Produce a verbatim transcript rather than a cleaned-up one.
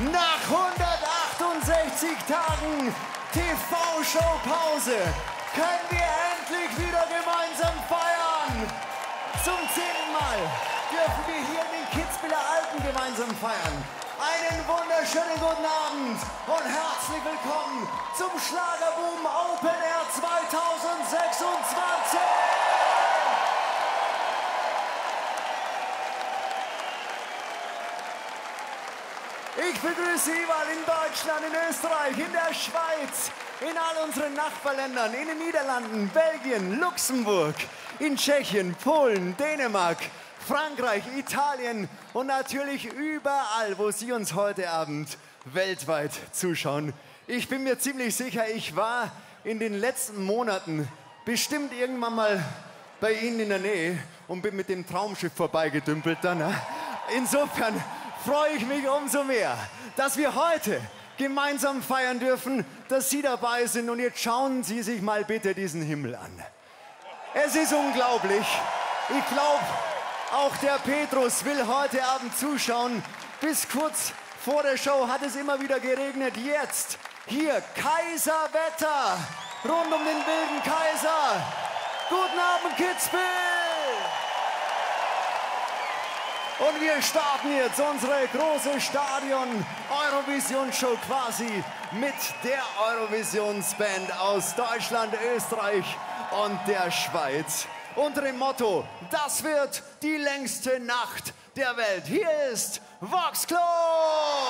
Nach hundertachtundsechzig Tagen T V-Show-Pause können wir endlich wieder gemeinsam feiern. Zum zehnten Mal dürfen wir hier in den Kitzbüheler Alpen gemeinsam feiern. Einen wunderschönen guten Abend und herzlich willkommen zum Schlagerboom Open Air zweitausendsechsundzwanzig! Ich begrüße Sie überall in Deutschland, in Österreich, in der Schweiz, in all unseren Nachbarländern, in den Niederlanden, Belgien, Luxemburg, in Tschechien, Polen, Dänemark, Frankreich, Italien und natürlich überall, wo Sie uns heute Abend weltweit zuschauen. Ich bin mir ziemlich sicher, ich war in den letzten Monaten bestimmt irgendwann mal bei Ihnen in der Nähe und bin mit dem Traumschiff vorbeigedümpelt dann. Insofern freue ich mich umso mehr, dass wir heute gemeinsam feiern dürfen, dass Sie dabei sind. Und jetzt schauen Sie sich mal bitte diesen Himmel an. Es ist unglaublich. Ich glaube, auch der Petrus will heute Abend zuschauen. Bis kurz vor der Show hat es immer wieder geregnet. Jetzt hier Kaiserwetter rund um den wilden Kaiser. Guten Abend, Kitzbühel! Und wir starten jetzt unsere große Stadion-Eurovision-Show quasi mit der Eurovisionsband aus Deutschland, Österreich und der Schweiz. Unter dem Motto, das wird die längste Nacht der Welt. Hier ist Vox Club!